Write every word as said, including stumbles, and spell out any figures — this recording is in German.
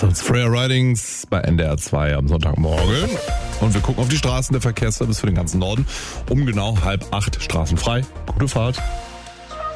sonst Freya Ridings bei N D R zwei am Sonntagmorgen. Und wir gucken auf die Straßen. Der Verkehrsservice für den ganzen Norden. Um genau halb acht straßenfrei. Gute Fahrt.